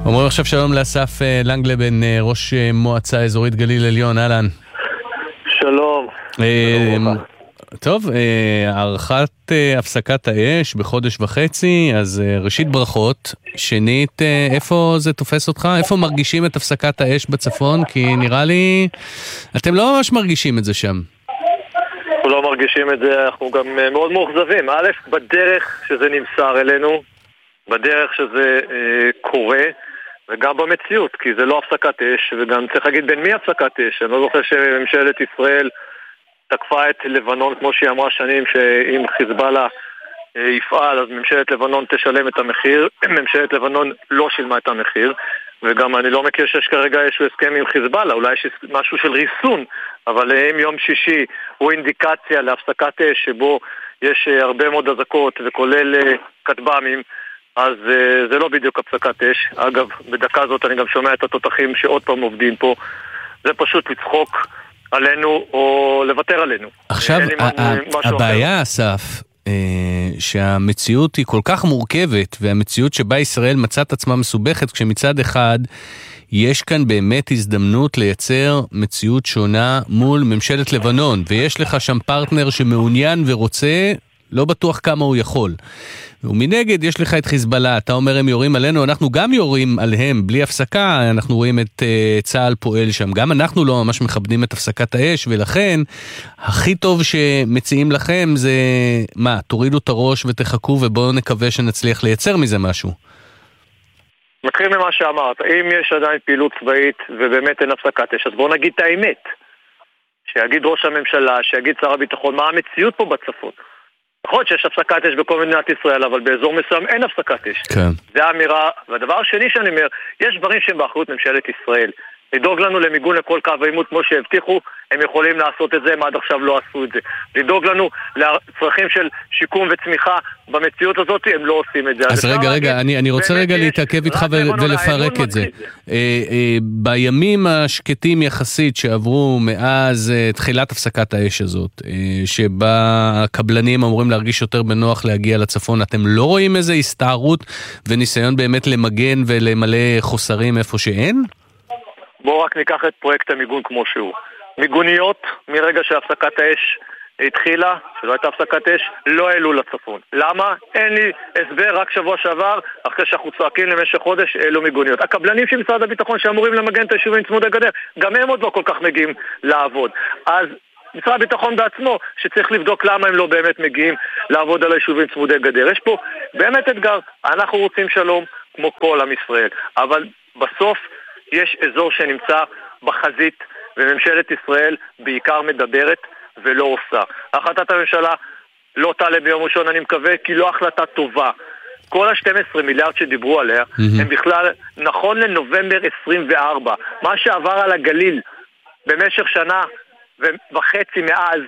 אומרים עכשיו שלום לאסף לנגלבן, ראש מועצה אזורית גליל עליון, אהלן. שלום. טוב, הערכת הפסקת האש בחודש וחצי, אז ראשית ברכות. שנית, איפה זה תופס אותך? איפה מרגישים את הפסקת האש בצפון? כי נראה לי, אתם לא ממש מרגישים את זה שם. אנחנו לא מרגישים את זה, אנחנו גם מאוד מאוכזבים. א', בדרך שזה נמסר אלינו, בדרך שזה קורה, וגם במציאות, כי זה לא הפסקת אש, וגם צריך להגיד בין מי הפסקת אש. אני לא זוכר שממשלת ישראל תקפה את לבנון, כמו שהיא אמרה שנים, שאם חיזבאללה יפעל, אז ממשלת לבנון תשלם את המחיר. ממשלת לבנון לא שילמה את המחיר, וגם אני לא מכיר שיש כרגע איזשהו הסכם עם חיזבאללה, אולי יש משהו של ריסון, אבל אם יום שישי הוא אינדיקציה להפסקת אש, שבו יש הרבה מאוד אזעקות, וכולל כטב"מים, אז זה לא בדיוק הפסקת אש. אגב, בדקה הזאת אני גם שומע את התותחים שעוד פעם עובדים פה. זה פשוט לצחוק עלינו או לוותר עלינו. עכשיו, הבעיה, אסף, שהמציאות היא כל כך מורכבת, והמציאות שבה ישראל מצאת עצמה מסובכת, כשמצד אחד יש כאן באמת הזדמנות לייצר מציאות שונה מול ממשלת לבנון, ויש לך שם פרטנר שמעוניין ורוצה, לא בטוח כמה הוא יכול. ומנגד יש לך את חיזבאללה, אתה אומר הם יורים עלינו, אנחנו גם יורים עליהם בלי הפסקה, אנחנו רואים את צה"ל פועל שם, גם אנחנו לא ממש מכבדים את הפסקת האש, ולכן הכי טוב שמציעים לכם זה, מה, תורידו את הראש ותחכו ובואו נקווה שנצליח לייצר מזה משהו. מתחיל ממה שאמרת, אם יש עדיין פעילות צבאית ובאמת אין הפסקת אש, אז בואו נגיד את האמת, שיגיד ראש הממשלה, שיגיד שר הביטחון, מה המציאות פה בצפון. נכון שיש הפסקת אש בכל מדינת ישראל, אבל באזור מסוים אין הפסקת אש. כן. זה האמירה. והדבר השני שאני אומר, יש דברים שהם באחריות ממשלת ישראל. לדאוג לנו למיגון לכל קו העימות כמו שהבטיחו, הם יכולים לעשות את זה, הם עד עכשיו לא עשו את זה. לדאוג לנו לצרכים של שיקום וצמיחה במציאות הזאת, הם לא עושים את זה. אז רגע, אני רוצה רגע להתעכב איתך ולפרק את זה. בימים השקטים יחסית שעברו מאז תחילת הפסקת האש הזאת, שבה הקבלנים אמורים להרגיש יותר בנוח להגיע לצפון, אתם לא רואים איזה הסתערות וניסיון באמת למגן ולמלא חוסרים איפה שאין? בואו רק ניקח את פרויקט המיגון כמו שהוא. מיגוניות, מרגע שהפסקת האש התחילה, שלא הייתה הפסקת אש, לא העלו לצפון. למה? אין לי הסבר, רק שבוע שעבר, אחרי שאנחנו צועקים למשך חודש, העלו מיגוניות. הקבלנים של משרד הביטחון שאמורים למגן את היישובים צמודי גדר, גם הם עוד לא כל כך מגיעים לעבוד. אז משרד הביטחון בעצמו, שצריך לבדוק למה הם לא באמת מגיעים לעבוד על היישובים צמודי גדר. יש פה באמת אתגר. אנחנו רוצים שלום כמו כל עם ישראל, אבל בסוף יש אזור שנמצא בחזית, וממשלת ישראל בעיקר מדברת ולא עושה. החלטת הממשלה לא תעלה ביום ראשון, אני מקווה, כי לא החלטה טובה. כל ה-12 מיליארד שדיברו עליה, הם בכלל, נכון לנובמבר 24, מה שעבר על הגליל במשך שנה וחצי מאז,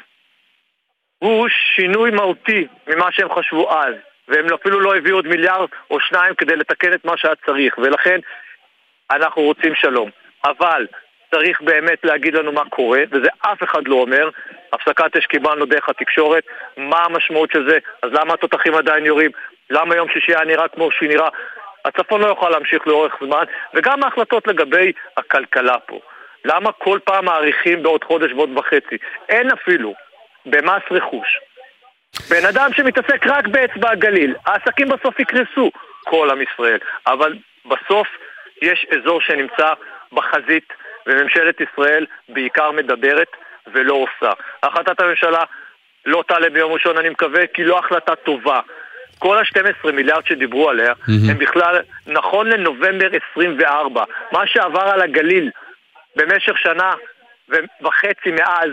הוא שינוי מהותי ממה שהם חשבו אז, והם אפילו לא הביאו עוד מיליארד או שניים כדי לתקן את מה שהיה צריך, ולכן אנחנו רוצים שלום. אבל צריך באמת להגיד לנו מה קורה, וזה אף אחד לא אומר. הפסקת אש קיבלנו דרך התקשורת, מה המשמעות של זה, אז למה התותחים עדיין יורים, למה יום שישי היה נראה כמו שהוא נראה. הצפון לא יוכל להמשיך לאורך זמן, וגם ההחלטות לגבי הכלכלה פה. למה כל פעם מעריכים בעוד חודש ועוד וחצי? אין אפילו במס רכוש. בן אדם שמתעסק רק באצבע הגליל, העסקים בסוף יקרסו, כל עם ישראל. אבל בסוף יש אזור שנמצא בחזית, וממשלת ישראל בעיקר מדברת ולא עושה. החלטת הממשלה לא תעלה ביום ראשון, אני מקווה, כי לא החלטה טובה. כל ה-12 מיליארד שדיברו עליה, הם בכלל, נכון לנובמבר 24, מה שעבר על הגליל במשך שנה וחצי מאז,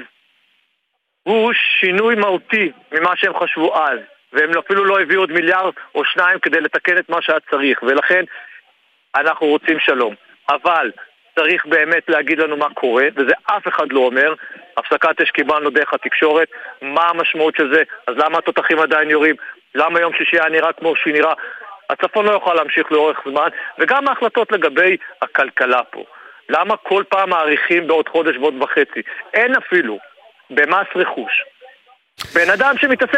הוא שינוי מהותי ממה שהם חשבו אז, והם אפילו לא הביאו עוד מיליארד או שניים כדי לתקן את מה שהיה צריך, ולכן אנחנו רוצים שלום. אבל צריך באמת להגיד לנו מה קורה, וזה אף אחד לא אומר. הפסקת אש קיבלנו דרך התקשורת, מה המשמעות של זה, אז למה התותחים עדיין יורים, למה יום שישי היה נראה כמו שהוא נראה. הצפון לא יוכל להמשיך לאורך זמן, וגם ההחלטות לגבי הכלכלה פה. למה כל פעם מעריכים בעוד חודש ועוד וחצי? אין אפילו במס רכוש. בן אדם שמתעסק